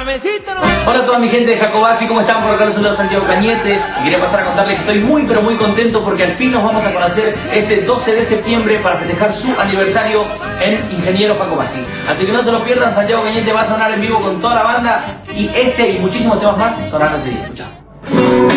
Carmencita, ¿no? Hola a toda mi gente de Jacobasi, ¿cómo están? Por acá les saluda Santiago Cañete y quería pasar a contarles que estoy muy pero muy contento porque al fin nos vamos a conocer este 12 de septiembre para festejar su aniversario en Ingeniero Jacobasi. Así que no se lo pierdan, Santiago Cañete va a sonar en vivo con toda la banda y este y muchísimos temas más sonarán enseguida. Escuchá.